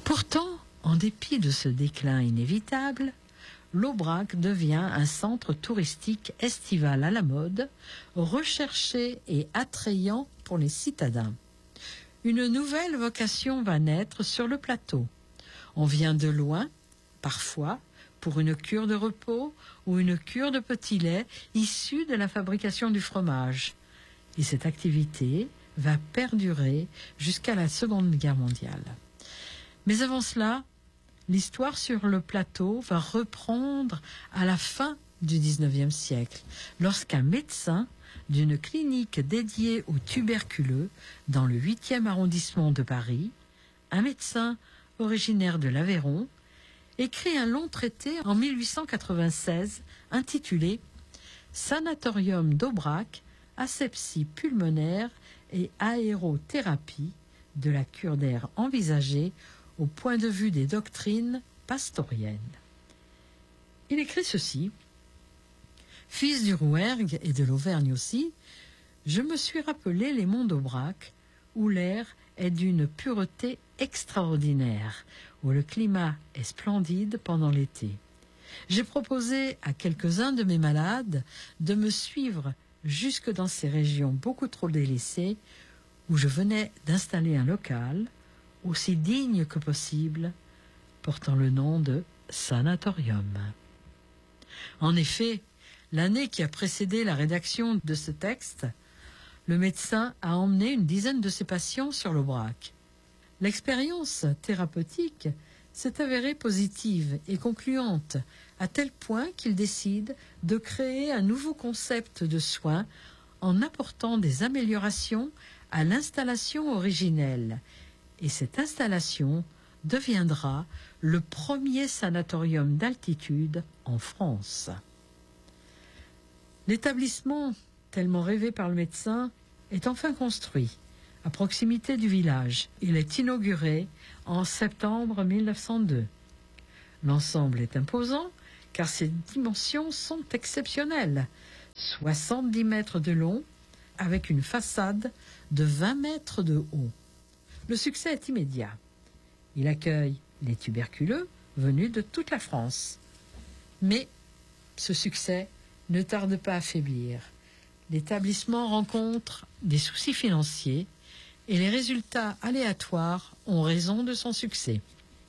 Pourtant, en dépit de ce déclin inévitable, l'Aubrac devient un centre touristique estival à la mode, recherché et attrayant pour les citadins. Une nouvelle vocation va naître sur le plateau. On vient de loin, parfois, pour une cure de repos ou une cure de petit lait issue de la fabrication du fromage. Et cette activité va perdurer jusqu'à la Seconde Guerre mondiale. Mais avant cela, l'histoire sur le plateau va reprendre à la fin du XIXe siècle, lorsqu'un médecin d'une clinique dédiée aux tuberculeux dans le 8e arrondissement de Paris, un médecin originaire de l'Aveyron, écrit un long traité en 1896 intitulé « Sanatorium d'Aubrac, asepsie pulmonaire et aérothérapie de la cure d'air envisagée au point de vue des doctrines pastoriennes ». Il écrit ceci: « Fils du Rouergue et de l'Auvergne aussi, je me suis rappelé les monts d'Aubrac, où l'air est d'une pureté extraordinaire, où le climat est splendide pendant l'été. J'ai proposé à quelques-uns de mes malades de me suivre jusque dans ces régions beaucoup trop délaissées, où je venais d'installer un local, aussi digne que possible, portant le nom de sanatorium. » En effet, l'année qui a précédé la rédaction de ce texte, le médecin a emmené une dizaine de ses patients sur l'Aubrac. L'expérience thérapeutique s'est avérée positive et concluante, à tel point qu'il décide de créer un nouveau concept de soins en apportant des améliorations à l'installation originelle. Et cette installation deviendra le premier sanatorium d'altitude en France. L'établissement, tellement rêvé par le médecin, est enfin construit à proximité du village. Il est inauguré en septembre 1902. L'ensemble est imposant car ses dimensions sont exceptionnelles. 70 mètres de long avec une façade de 20 mètres de haut. Le succès est immédiat. Il accueille les tuberculeux venus de toute la France. Mais ce succès ne tarde pas à faiblir. L'établissement rencontre des soucis financiers et les résultats aléatoires ont raison de son succès.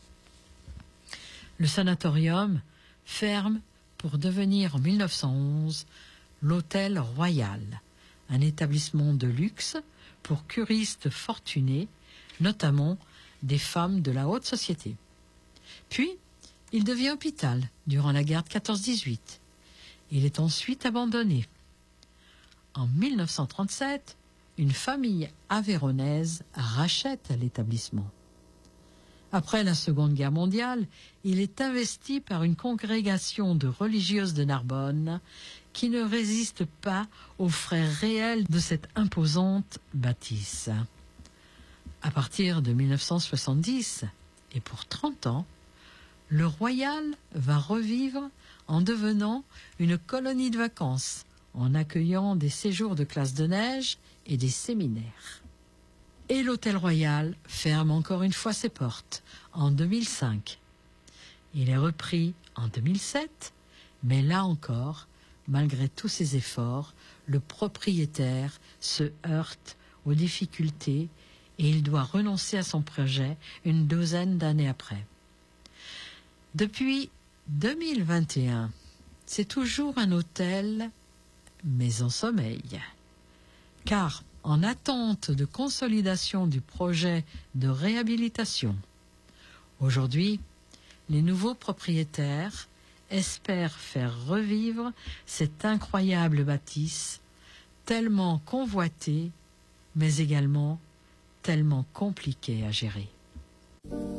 Le sanatorium ferme pour devenir en 1911 l'Hôtel Royal, un établissement de luxe pour curistes fortunés, notamment des femmes de la haute société. Puis, il devient hôpital durant la guerre de 14-18. Il est ensuite abandonné. En 1937, une famille aveyronnaise rachète l'établissement. Après la Seconde Guerre mondiale, il est investi par une congrégation de religieuses de Narbonne qui ne résiste pas aux frais réels de cette imposante bâtisse. À partir de 1970, et pour 30 ans, le Royal va revivre en devenant une colonie de vacances, en accueillant des séjours de classes de neige et des séminaires. Et l'Hôtel Royal ferme encore une fois ses portes en 2005. Il est repris en 2007, mais là encore, malgré tous ses efforts, le propriétaire se heurte aux difficultés et il doit renoncer à son projet une douzaine d'années après. Depuis 2021, c'est toujours un hôtel, mais en sommeil. Car, en attente de consolidation du projet de réhabilitation, aujourd'hui, les nouveaux propriétaires espèrent faire revivre cette incroyable bâtisse, tellement convoitée, mais également tellement compliquée à gérer.